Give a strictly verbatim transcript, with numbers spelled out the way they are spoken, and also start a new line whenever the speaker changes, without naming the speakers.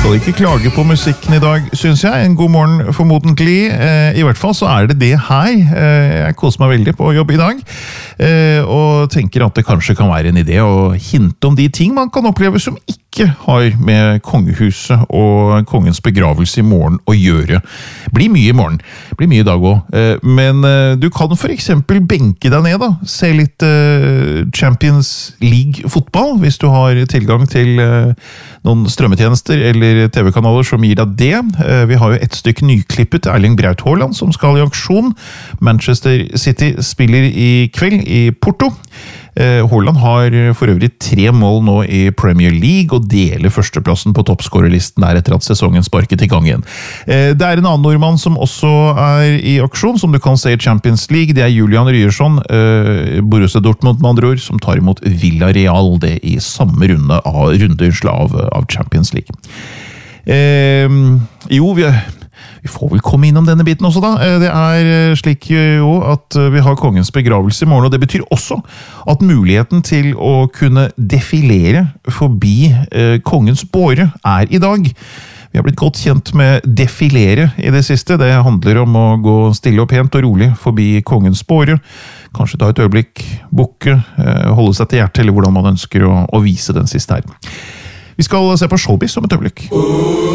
Skal ikke klage på musikken i dag, synes jeg. En god morgen formodentlig. I hvert fall så er det det her. Jeg koser meg veldig på jobb i dag. Og tenker at det kanskje kan være en idé å hinte om de ting man kan oppleve som ikke har med kongehuset og kongens begravelse i morgen å gjøre. Blir mye i morgen. Blir mye i dag også. Men du kan for eksempel benke deg ned da. Se litt Champions League-fotball, hvis du har tilgang til noen strømmetjenester eller T V-kanaler som gir deg det. Vi har jo et stykke nyklippet Erling Braut Haaland som skal i aksjon. Manchester City spiller i kveld i Porto. Haaland har for øvrig tre mål nå i Premier League og deler førsteplassen på toppskårerlisten der etter at sesongen sparket i gang igjen. Det er en annen nordmann som også er i aksjon, som du kan se i Champions League. Det er Julian Ryerson, Borussia Dortmund med andre ord, som tar imot Villarreal det i samme runde av rundeslag av, av Champions League. Eh, jo, vi Vi får vel komme innom denne biten også da. Det er slik jo at vi har kongens begravelse i morgen, og det betyr også at muligheten til å kunne defilere forbi eh, kongens båre er i dag. Vi har blitt godt kjent med defilere i det siste. Det handler om å gå stille og pent og rolig forbi kongens båre. Kanskje ta et øyeblikk, bukke, eh, holde seg til hjertet, eller hvordan man ønsker å, å vise den siste her. Vi skal se på showbiz om et øyeblikk.